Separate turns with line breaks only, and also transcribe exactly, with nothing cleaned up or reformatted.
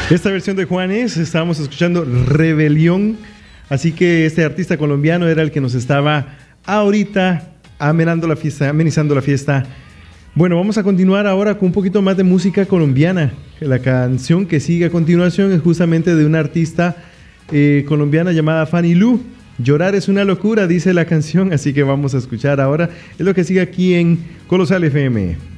Esta versión de Juanes, estábamos escuchando Rebelión, así que este artista colombiano era el que nos estaba ahorita amenando la fiesta, amenizando la fiesta. Bueno, vamos a continuar ahora con un poquito más de música colombiana. La canción que sigue a continuación es justamente de una artista eh, colombiana llamada Fanny Lu. Llorar es una locura, dice la canción, así que vamos a escuchar ahora. Es lo que sigue aquí en Colosal F M.